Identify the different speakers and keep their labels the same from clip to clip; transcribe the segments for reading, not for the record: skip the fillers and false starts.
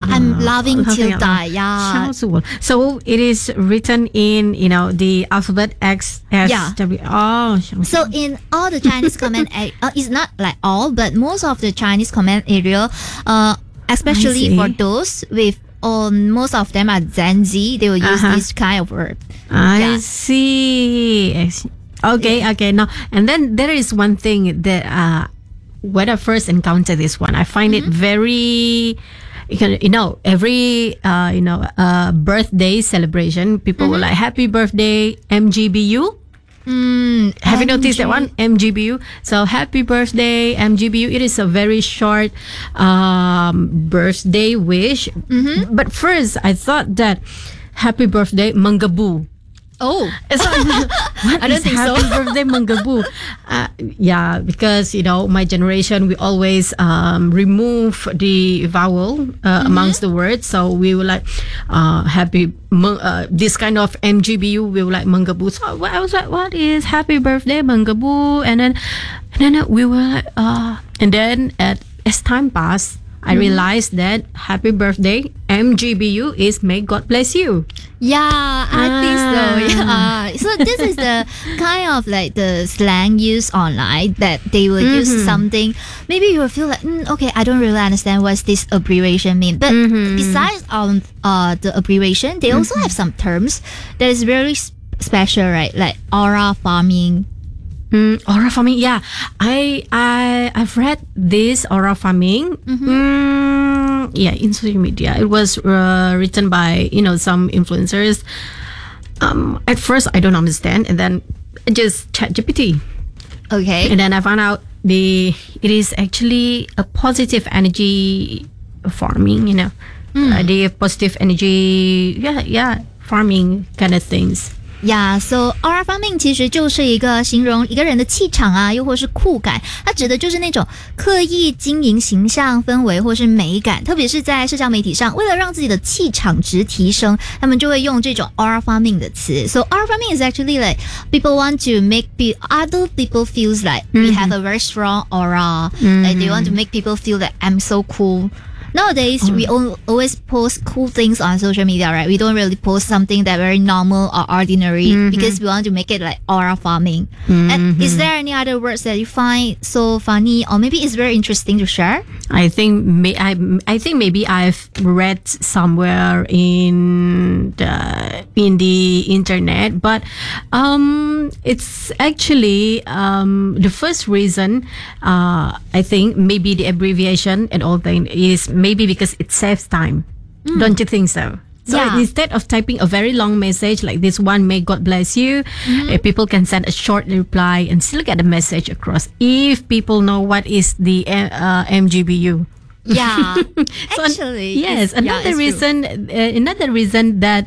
Speaker 1: I'm loving till die. Yeah.
Speaker 2: 笑死我了. So it is written in, the alphabet X, S, W. Oh,
Speaker 1: so in all the Chinese comment, it's not like all, but most of the Chinese comment area, especially for those with, most of them are Gen Z, they will use this kind of word.
Speaker 2: I see. Okay. Now, and then there is one thing that when I first encountered this one, I find it very, every birthday celebration, people were like, happy birthday MGBU. Have you noticed that one? MGBU. So happy birthday MGBU. It is a very short birthday wish. But first I thought that happy birthday Mangaboo.
Speaker 1: Oh,
Speaker 2: so I don't think happy birthday Mangaboo. Because my generation, we always remove the vowel amongst the words, so we were like happy this kind of MGBU, we were like Mangaboo. So I was like, what is happy birthday Mangaboo? And then we were like and then as time passed, I realized that happy birthday MGBU is may God bless you.
Speaker 1: Yeah, I think so. Yeah. So this is the kind of like the slang used online, that they will use something. Maybe you will feel like, okay, I don't really understand what this abbreviation mean. But besides the abbreviation, they also have some terms that is very special, right? Like aura farming.
Speaker 2: Aura farming, yeah. I've read this aura farming. In social media. It was written by some influencers. At first I don't understand, and then just ChatGPT.
Speaker 1: Okay.
Speaker 2: And then I found out it is actually a positive energy farming. The positive energy, farming kind of things.
Speaker 1: Yeah, so aura farming 其实就是一个形容一个人的气场啊，又或是酷感，它指的就是那种刻意经营形象氛围或是美感，特别是在社交媒体上，为了让自己的气场值提升，他们就会用这种 aura farming 的词。So aura farming is actually like people want to make other people feels like we have a very strong aura, like they want to make people feel that I'm so cool. Nowadays, we always post cool things on social media, right? We don't really post something that very normal or ordinary because we want to make it like aura farming. And is there any other words that you find so funny, or maybe it's very interesting to share?
Speaker 2: I think maybe I've read somewhere in the internet, but it's actually the first reason. I think maybe the abbreviation and all thing is maybe because it saves time. Don't you think so? So instead of typing a very long message like this one, may God bless you, people can send a short reply and still get the message across if people know what is the MGBU.
Speaker 1: Yeah, actually,
Speaker 2: yes. Another reason that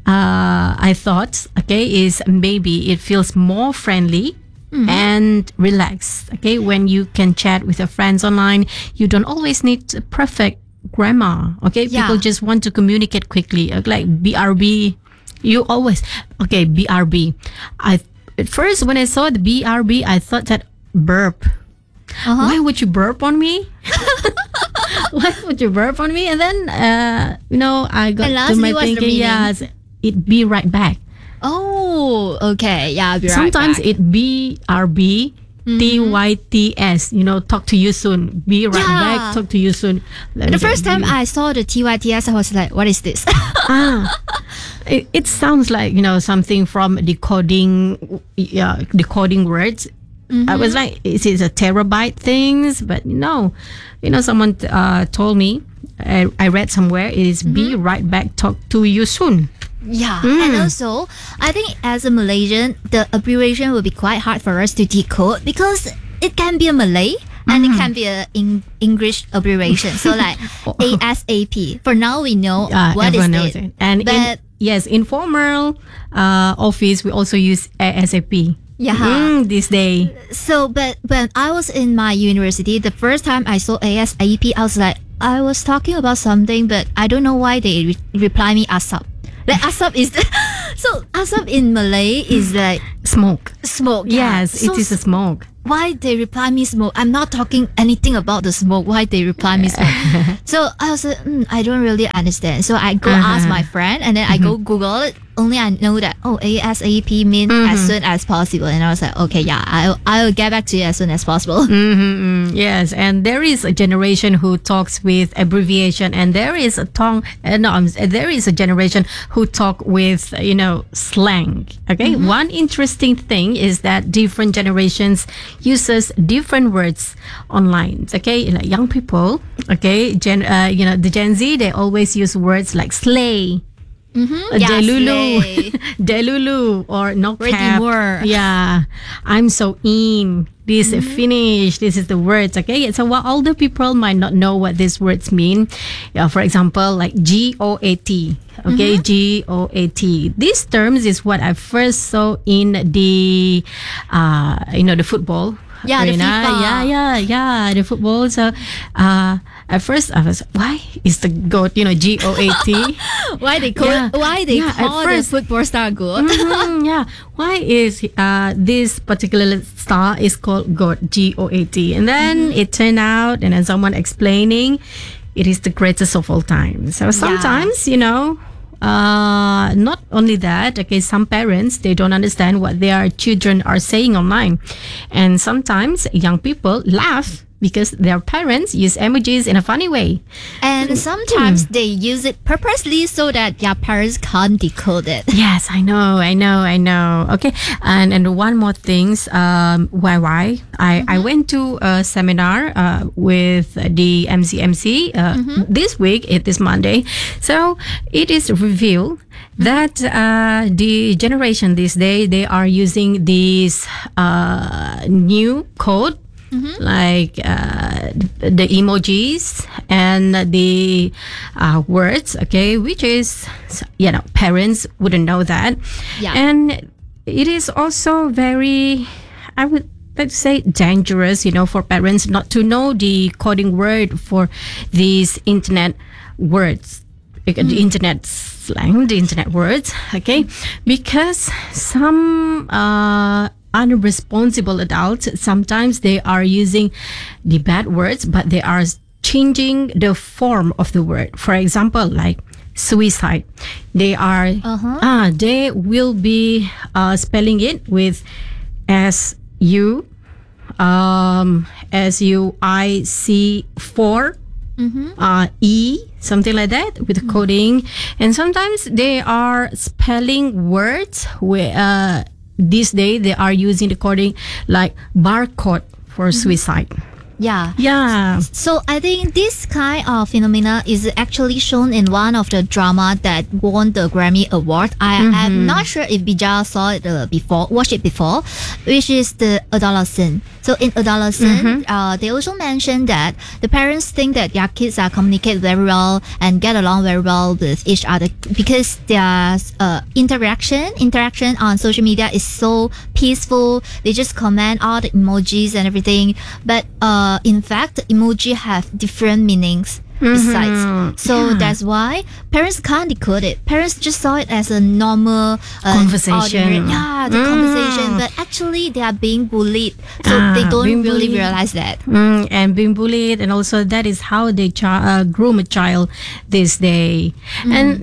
Speaker 2: I thought, is maybe it feels more friendly and relaxed. Okay, when you can chat with your friends online, you don't always need perfect grammar. Okay, people just want to communicate quickly. Like BRB, you always BRB. At first when I saw the BRB, I thought that burp. Why would you burp on me? Why would you burp on me? And then I got to my thinking. Yes, it be right back.
Speaker 1: Oh, okay. Yeah, be right
Speaker 2: Sometimes
Speaker 1: back.
Speaker 2: it BRB TYTS. Talk to you soon. Be right back. Talk to you soon.
Speaker 1: The first time I saw the TYTS, I was like, what is this?
Speaker 2: It sounds like something from decoding words. I was like, is it a terabyte things? But no, someone told me. I read somewhere it is be right back. Talk to you soon.
Speaker 1: Yeah, and also I think as a Malaysian, the abbreviation will be quite hard for us to decode because it can be a Malay and it can be an English abbreviation. So like ASAP. For now, we know what is it.
Speaker 2: And in formal office, we also use ASAP.
Speaker 1: Yeah.
Speaker 2: This day.
Speaker 1: So, but when I was in my university, the first time I saw ASAP, I was like, I was talking about something, but I don't know why they reply me ASAP. Like ASAP is so ASAP in Malay is like
Speaker 2: Smoke.
Speaker 1: Smoke. Yeah.
Speaker 2: Yes,
Speaker 1: So
Speaker 2: it is a smoke.
Speaker 1: why they reply me smoke? I'm not talking anything about the smoke. Why they reply me smoke? So I was like, I don't really understand. So I go ask my friend, and then I go Google it. Only I know that ASAP means as soon as possible, and I was like, okay, yeah, I'll get back to you as soon as possible.
Speaker 2: Yes, and there is a generation who talks with abbreviation, and there is there is a generation who talk with slang. Okay, one interesting thing is that different generations uses different words online. Okay, like young people. Okay, the Gen Z, they always use words like slay. Delulu, Delulu, or no cap. Yeah, I'm so in. This finish. This is the words. Okay, so while older people might not know what these words mean, for example, like GOAT. Okay, GOAT. These terms is what I first saw in the the football.
Speaker 1: Yeah, the FIFA.
Speaker 2: Yeah, the football. So, at first I was, why is the GOAT, GOAT?
Speaker 1: Why they call the football star GOAT?
Speaker 2: Yeah, why is this particular star is called GOAT, GOAT? And then it turned out, and then someone explaining, it is the greatest of all time. So sometimes, not only that, okay, some parents, they don't understand what their children are saying online. And sometimes young people laugh because their parents use emojis in a funny way.
Speaker 1: And sometimes they use it purposely so that their parents can't decode it.
Speaker 2: Yes, I know. Okay, and one more things, YY. I went to a seminar with the MCMC this week, this Monday. So it is revealed that the generation this day, they are using this new code, like the emojis and the words, okay, which is, parents wouldn't know that.
Speaker 1: Yeah.
Speaker 2: And it is also very, I would let's say, dangerous, for parents not to know the coding word for these internet words, the internet slang, the internet words, okay? Because some unresponsible adults, sometimes they are using the bad words, but they are changing the form of the word. For example, like suicide, they are they will be spelling it with SUIC4 E, something like that, with coding. And sometimes they are spelling words where this day they are using the coding like barcode for suicide.
Speaker 1: Yeah. So I think this kind of phenomena is actually shown in one of the drama that won the Grammy Award. I'm not sure if Bija saw it watched it before, which is the Adolescent. So in Adolescent, they also mentioned that the parents think that their kids are communicate very well and get along very well with each other because their interaction on social media is so peaceful. They just comment all the emojis and everything. But in fact, emoji have different meanings besides. So that's why parents can't decode it. Parents just saw it as a normal
Speaker 2: conversation.
Speaker 1: Conversation. But actually, they are being bullied. So they don't really realize that.
Speaker 2: And being bullied, and also that is how they groom a child this day. And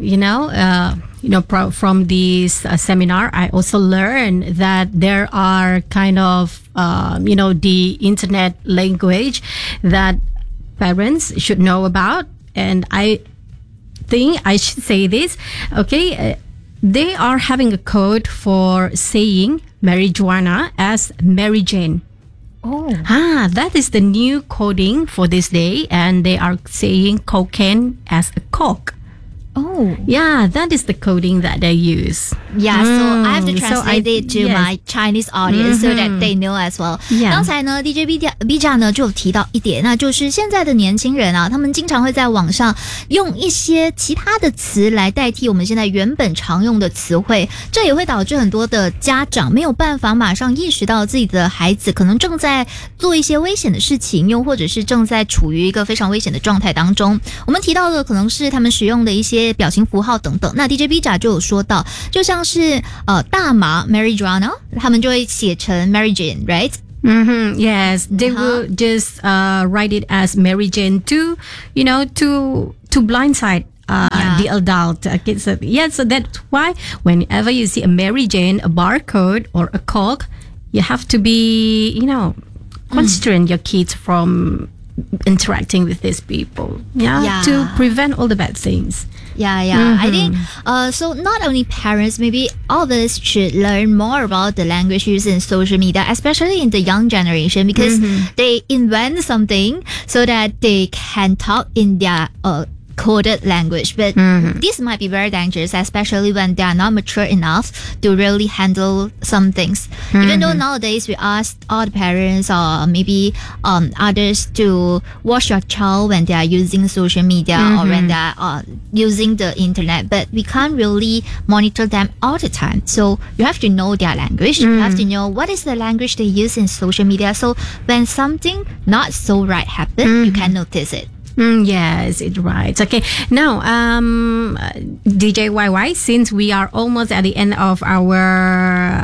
Speaker 2: from this seminar, I also learned that there are kind of the internet language that parents should know about. And I think I should say this, okay? They are having a code for saying marijuana as Mary Jane. That is the new coding for this day. And they are saying cocaine as a coke. Yeah, that is the coding that they use.
Speaker 1: Yeah, so I have to translate it to my Chinese audience so that they know as well. 刚才呢 DJ Bija 呢就有提到一点，那就是现在的年轻人啊，他们经常会在网上用一些其他的词来代替我们现在原本常用的词汇，这也会导致很多的家长没有办法马上意识到自己的孩子可能正在做一些危险的事情，又或者是正在处于一个非常危险的状态当中。我们提到的可能是他们使用的一些些表情符号等等。那 DJ B 就有说到，就像是大麻 marijuana， 他们就会写成 Mary Jane, right?
Speaker 2: Yes, they will just write it as Mary Jane to blindside the adult. Okay, so that's why whenever you see a Mary Jane, a barcode or a code, you have to be, constrain your kids from interacting with these people, to prevent all the bad things.
Speaker 1: I think so not only parents, maybe all of us should learn more about the language used in social media, especially in the young generation, because they invent something so that they can talk in their coded language, but this might be very dangerous, especially when they are not mature enough to really handle some things. Even though nowadays we ask all the parents or maybe others to watch your child when they are using social media or when they are using the internet, but we can't really monitor them all the time. So you have to know their language. You have to know what is the language they use in social media. So when something not so right happens, you can notice it.
Speaker 2: Yes, it's right. Okay, now DJ YY, since we are almost at the end of our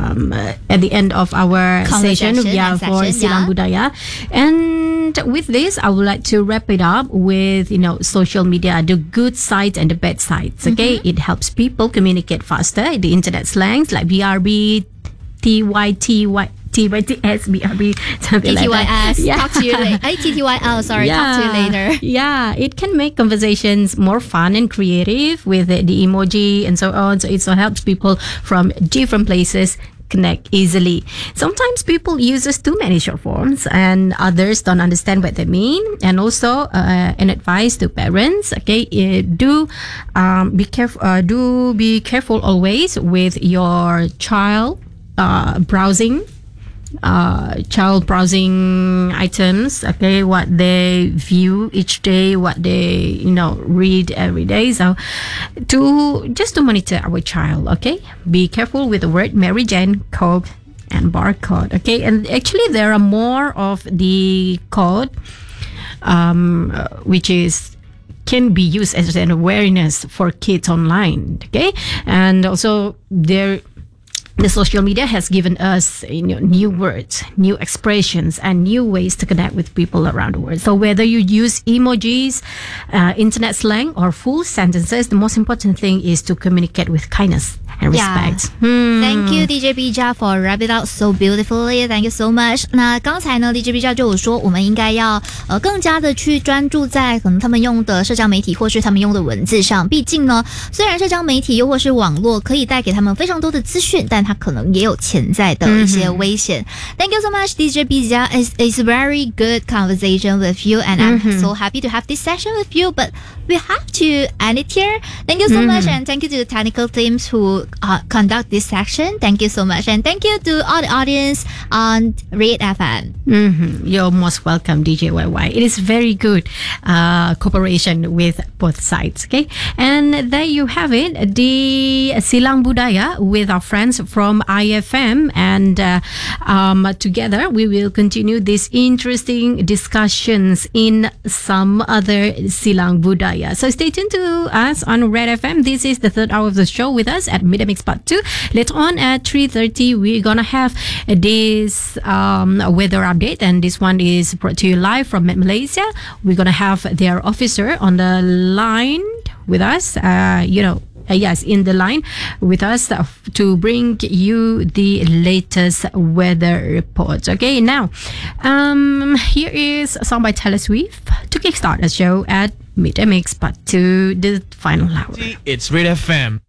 Speaker 2: session for Silang Budaya, and with this, I would like to wrap it up with social media, the good sides and the bad sides. Okay, it helps people communicate faster. The internet slangs like BRB, TYTY. TYTS, BRB, something like that.
Speaker 1: TTYS, talk to you later. TTYL, sorry, talk to you later.
Speaker 2: Yeah, it can make conversations more fun and creative with the emoji and so on. So it helps people from different places connect easily. Sometimes people uses too many short forms and others don't understand what they mean. And also an advice to parents, okay, do be careful always with your child browsing items, okay, what they view each day, what they read every day. So to monitor our child, okay, be careful with the word Mary Jane, code and barcode, okay. And actually there are more of the code which is can be used as an awareness for kids online, okay. And also the social media has given us new words, new expressions, and new ways to connect with people around the world. So whether you use emojis, internet slang, or full sentences, the most important thing is to communicate with kindness and respect.
Speaker 1: Thank you DJ Bija for wrap it out so beautifully. Thank you so much. 那刚才呢 DJ Bija 就有说我们应该要更加的去专注在可能他们用的社交媒体或是他们用的文字上。毕竟呢，虽然社交媒体又或是网络可以带给他们非常多的资讯，但它可能也有潜在的一些危险。Thank you so much DJ Bija. It's a very good conversation with you, and I'm so happy to have this session with you, but we have to end it here. Thank you so much, and thank you to the technical teams who conduct this section. Thank you so much, and thank you to all the audience on Red FM.
Speaker 2: You're most welcome, DJ YY. It is very good cooperation with both sides, okay? And there you have it, the Silang Budaya with our friends from IFM, and together we will continue these interesting discussions in some other Silang Budaya. So stay tuned to us on Red FM. This is the third hour of the show with us at Midmix Part 2. Later on at 3:30, we're gonna have this weather update, and this one is brought to you live from Malaysia. We're gonna have their officer on the line with us, yes, in the line with us to bring you the latest weather reports. Okay, now here is a song by Taylor Swift to kickstart the show at Midmix Part 2, the final hour.
Speaker 3: It's Red FM.